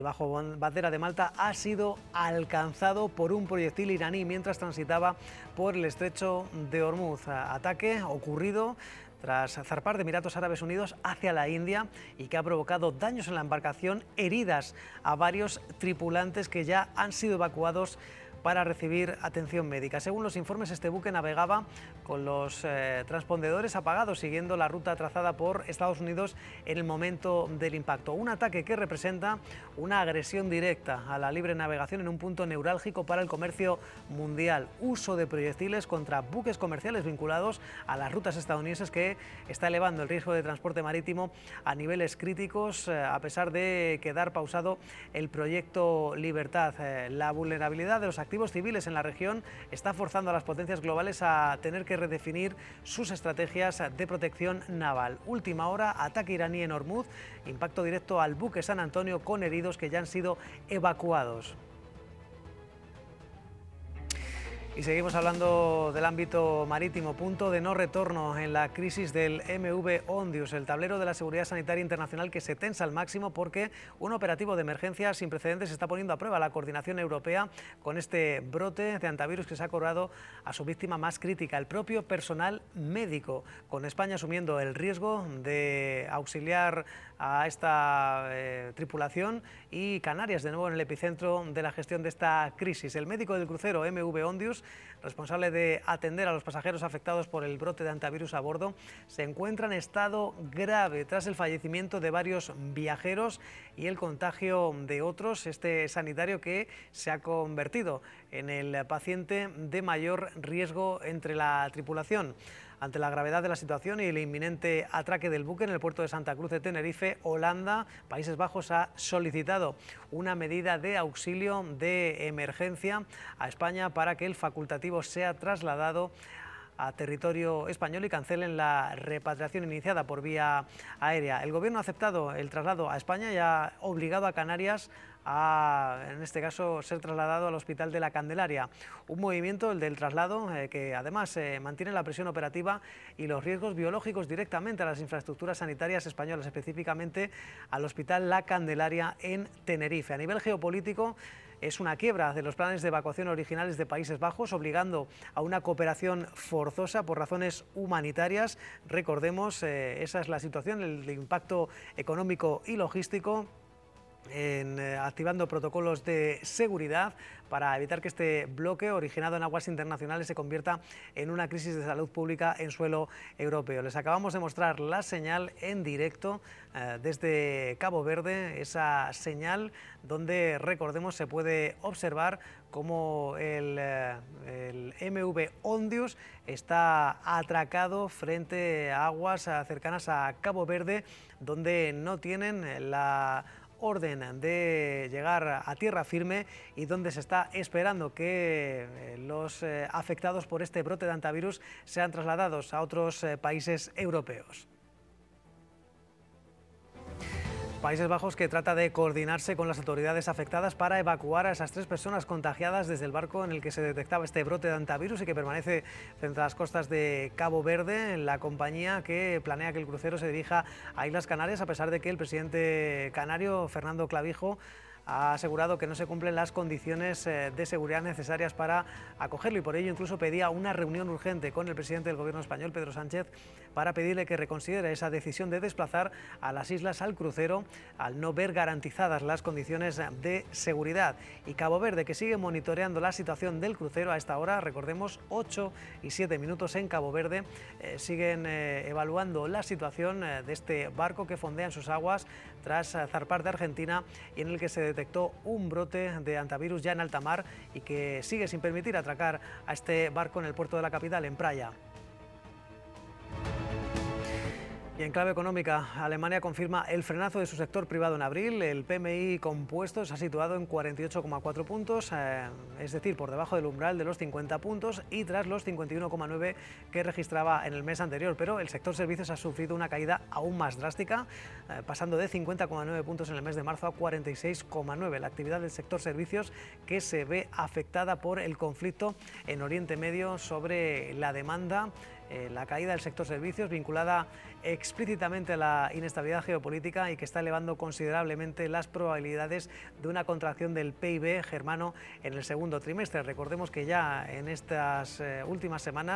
Bajo bandera de Malta ha sido alcanzado por un proyectil iraní mientras transitaba por el estrecho de Hormuz. Ataque ocurrido tras zarpar de Emiratos Árabes Unidos hacia la India y que ha provocado daños en la embarcación, heridas a varios tripulantes que ya han sido evacuados para recibir atención médica. Según los informes, este buque navegaba con los transpondedores apagados, siguiendo la ruta trazada por Estados Unidos en el momento del impacto. Un ataque que representa una agresión directa a la libre navegación en un punto neurálgico para el comercio mundial. Uso de proyectiles contra buques comerciales vinculados a las rutas estadounidenses que está elevando el riesgo de transporte marítimo a niveles críticos, a pesar de quedar pausado el proyecto Libertad. La vulnerabilidad de los activos civiles en la región está forzando a las potencias globales a tener que redefinir sus estrategias de protección naval. Última hora, ataque iraní en Hormuz, impacto directo al buque San Antonio con heridos que ya han sido evacuados. Y seguimos hablando del ámbito marítimo. Punto de no retorno en la crisis del MV Ondius, el tablero de la seguridad sanitaria internacional que se tensa al máximo porque un operativo de emergencia sin precedentes está poniendo a prueba la coordinación europea con este brote de hantavirus que se ha cobrado a su víctima más crítica, el propio personal médico, con España asumiendo el riesgo de auxiliar a esta tripulación y Canarias de nuevo en el epicentro de la gestión de esta crisis. El médico del crucero MV Ondius, responsable de atender a los pasajeros afectados por el brote de hantavirus a bordo, se encuentra en estado grave tras el fallecimiento de varios viajeros y el contagio de otros. Este sanitario que se ha convertido en el paciente de mayor riesgo entre la tripulación. Ante la gravedad de la situación y el inminente atraque del buque en el puerto de Santa Cruz de Tenerife, Holanda, Países Bajos, ha solicitado una medida de auxilio de emergencia a España para que el facultativo sea trasladado a territorio español y cancelen la repatriación iniciada por vía aérea. El Gobierno ha aceptado el traslado a España y ha obligado a Canarias a, en este caso, ser trasladado al Hospital de la Candelaria. Un movimiento, el del traslado, que además mantiene la presión operativa y los riesgos biológicos directamente a las infraestructuras sanitarias españolas, específicamente al Hospital La Candelaria en Tenerife. A nivel geopolítico, es una quiebra de los planes de evacuación originales de Países Bajos, obligando a una cooperación forzosa por razones humanitarias. Recordemos, esa es la situación, el impacto económico y logístico, activando protocolos de seguridad para evitar que este bloque originado en aguas internacionales se convierta en una crisis de salud pública en suelo europeo. Les acabamos de mostrar la señal en directo desde Cabo Verde, esa señal donde, recordemos, se puede observar cómo el MV Ondius está atracado frente a aguas cercanas a Cabo Verde, donde no tienen la orden de llegar a tierra firme y donde se está esperando que los afectados por este brote de hantavirus sean trasladados a otros países europeos. Países Bajos, que trata de coordinarse con las autoridades afectadas para evacuar a esas 3 personas contagiadas desde el barco en el que se detectaba este brote de hantavirus y que permanece frente a las costas de Cabo Verde. La compañía que planea que el crucero se dirija a Islas Canarias, a pesar de que el presidente canario, Fernando Clavijo, ha asegurado que no se cumplen las condiciones de seguridad necesarias para acogerlo y por ello incluso pedía una reunión urgente con el presidente del Gobierno español, Pedro Sánchez, para pedirle que reconsidere esa decisión de desplazar a las islas al crucero al no ver garantizadas las condiciones de seguridad. Y Cabo Verde, que sigue monitoreando la situación del crucero a esta hora, recordemos, 8 y 7 minutos en Cabo Verde, siguen evaluando la situación de este barco que fondea en sus aguas tras zarpar de Argentina y en el que se detectó un brote de hantavirus ya en alta mar y que sigue sin permitir atracar a este barco en el puerto de la capital, en Praia. Y en clave económica, Alemania confirma el frenazo de su sector privado en abril. El PMI compuesto se ha situado en 48,4 puntos, es decir, por debajo del umbral de los 50 puntos y tras los 51,9 que registraba en el mes anterior. Pero el sector servicios ha sufrido una caída aún más drástica, pasando de 50,9 puntos en el mes de marzo a 46,9. La actividad del sector servicios, que se ve afectada por el conflicto en Oriente Medio sobre la demanda la caída del sector servicios, vinculada explícitamente a la inestabilidad geopolítica y que está elevando considerablemente las probabilidades de una contracción del PIB germano en el segundo trimestre. Recordemos que ya en estas últimas semanas